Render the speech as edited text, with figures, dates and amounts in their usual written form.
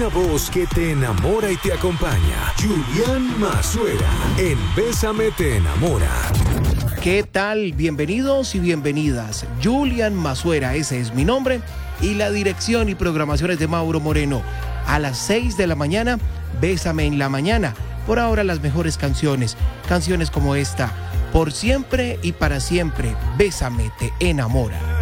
Una voz que te enamora y te acompaña. Julián Mazuera, en Bésame te enamora. ¿Qué tal? Bienvenidos y bienvenidas. Julián Mazuera, ese es mi nombre, y la dirección y programaciones de Mauro Moreno. A las 6 de la mañana, Bésame en la mañana. Por ahora las mejores canciones como esta. Por siempre y para siempre, Bésame te enamora.